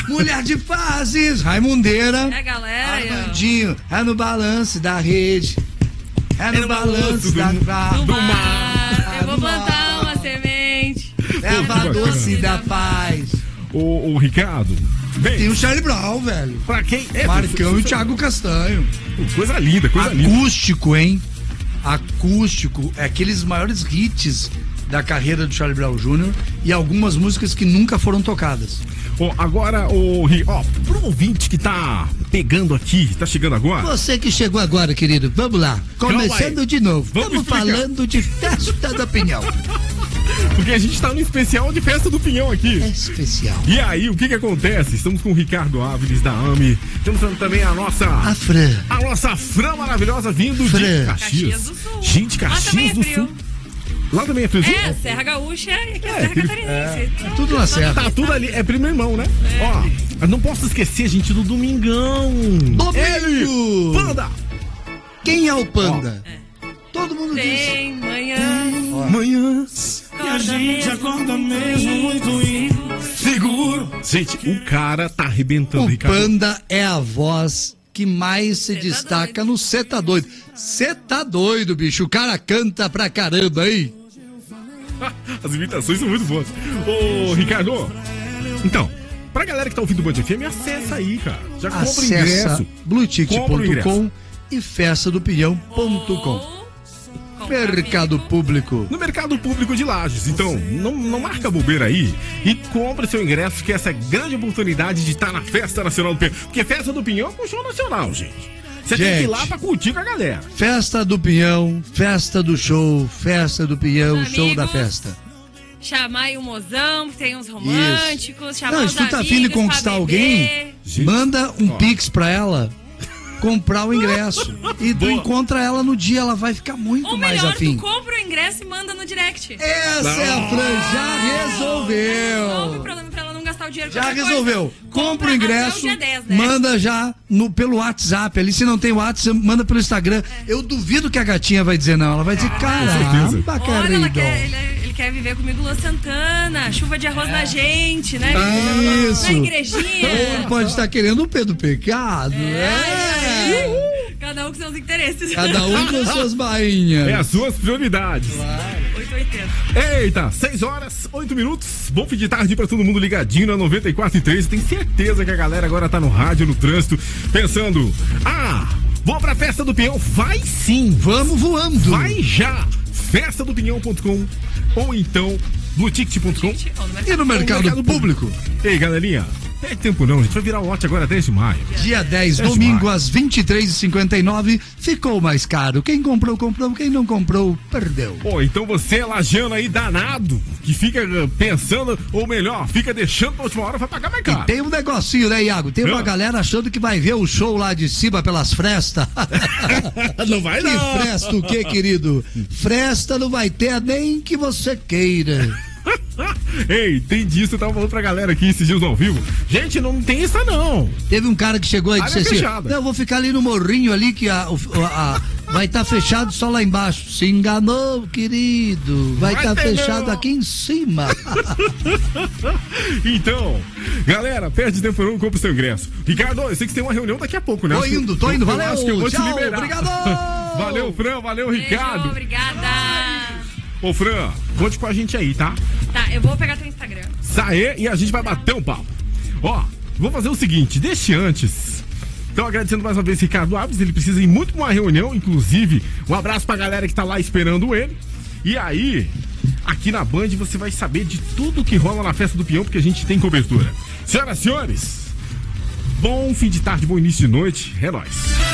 Mulher de fases, Raimundeira. É, galera. Armandinho, é no balanço da rede. É no balanço do mar. Eu vou plantar uma semente. Leva a doce da paz. O Ricardo. Bem, tem o Charlie Brown, velho. Pra quem é? Marcão e o Thiago Castanho. Coisa linda, coisa linda. Acústico, hein? Acústico. É aqueles maiores hits da carreira do Charlie Brown Jr. e algumas músicas que nunca foram tocadas. Agora, pro ouvinte que tá pegando aqui, tá chegando agora. Você que chegou agora, querido, vamos lá. Começando de novo. Estamos falando de Festa do Pinhão. Porque a gente tá no especial de Festa do Pinhão aqui. É especial. E aí, o que acontece? Estamos com o Ricardo Áviles da AME. Temos também a nossa... A Fran. A nossa Fran maravilhosa vindo de Caxias do Sul. Gente, Caxias do Sul. Lá também é friozinho? É, Serra Gaúcha e aqui é Serra Catarinense. Tudo na Serra. Tá tudo ali, é primo irmão, né? Ó, não posso esquecer, gente, do Domingão. Domingo! Panda! Quem é o Panda? Todo mundo tem diz. Manhãs e a gente acorda mesmo muito inseguro. Gente, o cara tá arrebentando, o Ricardo. Panda é a voz que mais se destaca no Cê Tá Doido. Cê tá doido, bicho. O cara canta pra caramba, hein? As imitações são muito boas. Ô, Ricardo, então, pra galera que tá ouvindo o Band FM, acessa aí, cara. Já compra o ingresso. Blueticket.com e festadopinhão.com. Mercado Público. No Mercado Público de Lages. Então, não marca bobeira aí e compre seu ingresso, que essa é a grande oportunidade de estar na Festa Nacional do Pinhão. Porque Festa do Pinhão é um show nacional, gente. Você tem que ir lá pra curtir com a galera. Festa do Pinhão, festa do show, Festa do Pinhão, show da festa. Chamar aí um mozão, que tem uns românticos, chamar não, os se tu tá amigos afim de conquistar alguém, manda um pix pra ela comprar o ingresso. E tu encontra ela no dia, ela vai ficar muito mais afim. Tu compra o ingresso e manda no direct. Essa é a Fran, já resolveu. Resolve o problema pra ela não gastar o dinheiro. Já resolveu. Compra o ingresso, dia 10, né? manda já pelo WhatsApp. Ali, se não tem WhatsApp, manda pelo Instagram. Eu duvido que a gatinha vai dizer não. Ela vai dizer, caramba, querido. Ele quer viver comigo Lua Santana, chuva de arroz na gente, né? Isso. Na igrejinha. Ou pode estar querendo o Pedro Pecado. Cada um com seus interesses. Cada um com suas bainhas. É as suas prioridades. Claro. 8h80. Eita, 6h08. Bom fim de tarde pra todo mundo ligadinho na 94.3. Tenho certeza que a galera agora tá no rádio, no trânsito, pensando: vou pra Festa do Pinhão. Vai sim. Vamos voando. Vai já. Festadopinhão.com ou então blueticket.com e no Mercado Público. Ei, galerinha, não é tempo não, gente. Vai virar o lote agora 10 de maio. Dia 10, domingo, às 23h59. Ficou mais caro. Quem comprou, comprou. Quem não comprou, perdeu. Então você, lajeano aí, danado, que fica pensando, ou melhor, fica deixando pra última hora, vai pagar mais caro. E tem um negocinho, né, Iago? Tem uma galera achando que vai ver o show lá de cima pelas frestas. Não vai não. Que fresta o quê, querido? Fresta não vai ter nem que você queira. Ei, tem disso, eu tava falando pra galera aqui esses dias ao vivo. Gente, não tem isso não. Teve um cara que chegou e disse assim: não, eu vou ficar ali no morrinho ali que vai estar fechado só lá embaixo. Se enganou, querido. Vai estar fechado não. Aqui em cima. Então, galera, perde tempo não, compra o seu ingresso. Ricardo, eu sei que tem uma reunião daqui a pouco, né? Tô indo, valeu. Acho que eu vou tchau, te liberar. Obrigado. Valeu, Fran, valeu, Ricardo. Beijo, obrigada. Ô, Fran, conte com a gente aí, tá? Tá, eu vou pegar teu Instagram. Saê e a gente vai bater um papo. Vou fazer o seguinte, deixe antes. Então, agradecendo mais uma vez Ricardo Alves, ele precisa ir muito pra uma reunião, inclusive, um abraço pra galera que tá lá esperando ele. E aí, aqui na Band você vai saber de tudo que rola na Festa do Pinhão, porque a gente tem cobertura. Senhoras e senhores, bom fim de tarde, bom início de noite, é nóis.